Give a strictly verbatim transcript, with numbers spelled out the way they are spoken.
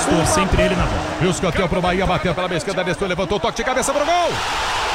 Nestor, sempre ele na bola. E o escanteio pro Bahia, bateu pela esquerda, Nestor levantou o toque de cabeça pro gol.